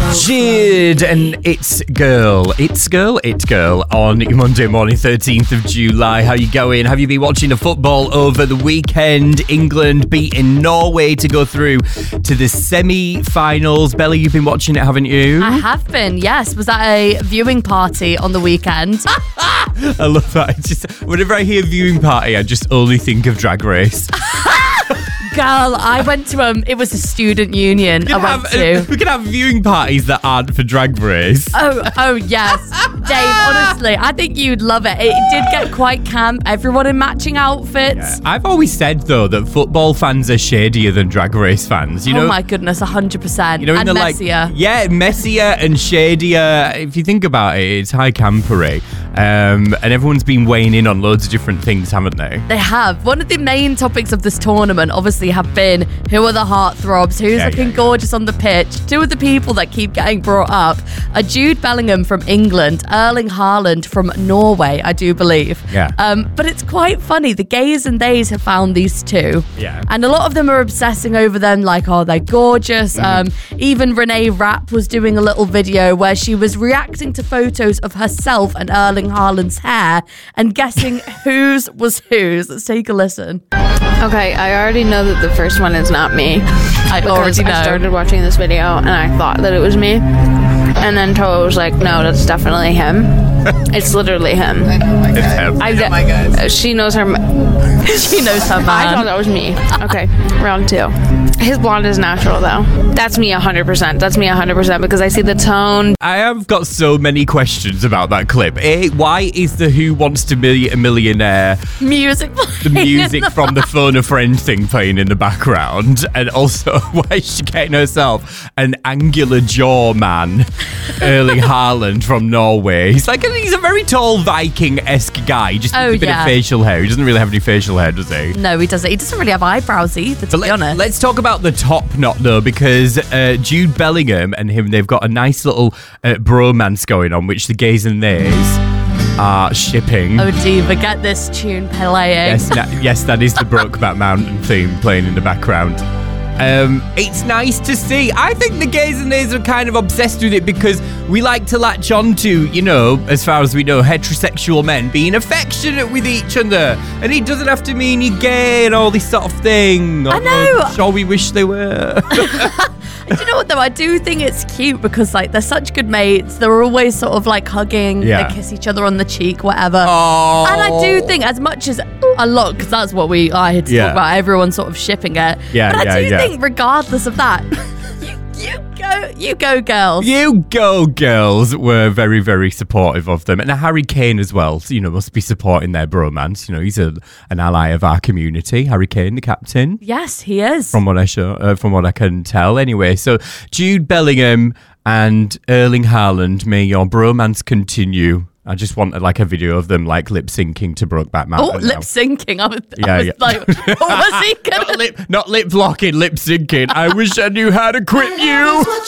Jid and It's Girl on your Monday morning, 13th of July. How you going? Have you been watching the football over the weekend? England beating Norway to go through to the semi-finals. Bella, you've been watching it, haven't you? I have been, yes. Was that a viewing party on the weekend? I love that. It's just, whenever I hear viewing party, I just only think of Drag Race. Girl, I went to it was a student union we can have viewing parties that aren't for Drag Race. Oh yes. Dave, honestly, I think you'd love it. It did get quite camp, everyone in matching outfits. Yeah. I've always said, though, that football fans are shadier than Drag Race fans. You know? Oh my goodness, 100%. You know, and messier. Messier and shadier. If you think about it, it's high campery. And everyone's been weighing in on loads of different things, haven't they? They have. One of the main topics of this tournament, obviously, have been who are the heartthrobs, who's looking gorgeous on the pitch. Two of the people that keep getting brought up are Jude Bellingham from England, Erling Haaland from Norway, I do believe. Yeah. But it's quite funny. The gays and theys have found these two. Yeah. And a lot of them are obsessing over them, like, oh, they're gorgeous. Even Renee Rapp was doing a little video where she was reacting to photos of herself and Erling Haaland's hair and guessing whose was whose. Let's take a listen. Okay, I already know that the first one is not me. I already know. I started watching this video and I thought that it was me. And then Toa was like, no, that's definitely him. It's literally him. It's him. She knows her. She knows her man. I thought that was me. Okay, round two. His blonde is natural, though. That's me 100%. That's me 100% because I see the tone. I have got so many questions about that clip. Why is the Who Wants to Be a Millionaire music from the Phone a Friend thing playing in the background? And also, why is she getting herself an angular jaw man, Erling Haaland from Norway? He's a very tall Viking-esque guy, just a bit of facial hair. He doesn't really have any facial hair, does he? No, he doesn't. He doesn't really have eyebrows either, to be honest. Let's talk about the top knot, though, because Jude Bellingham and him, they've got a nice little bromance going on, which the gays and theys are shipping. Oh, Diva, get this tune playing. Yes, that is the Brokeback Mountain theme playing in the background. It's nice to see. I think the gays and theys are kind of obsessed with it because we like to latch on to, as far as we know, heterosexual men being affectionate with each other. And it doesn't have to mean you're gay and all this sort of thing. I know. Sure, we wish they were. Do you know what, though? I do think it's cute because, they're such good mates. They're always sort of, hugging. Yeah. They kiss each other on the cheek, whatever. Oh. And I do think, as much as a lot, because that's what I had to talk about, everyone sort of shipping it. Yeah, but I do think, regardless of that, you go, girls. You go, girls. Were very, very supportive of them. And Harry Kane as well, must be supporting their bromance. He's an ally of our community. Harry Kane, the captain. Yes, he is. From what I can tell. Anyway, so Jude Bellingham and Erling Haaland, may your bromance continue. I just want a video of them lip syncing to Brokeback Mountain. Oh, lip syncing! I was like, what was he gonna? Not lip locking, lip syncing. I wish I knew how to quit you.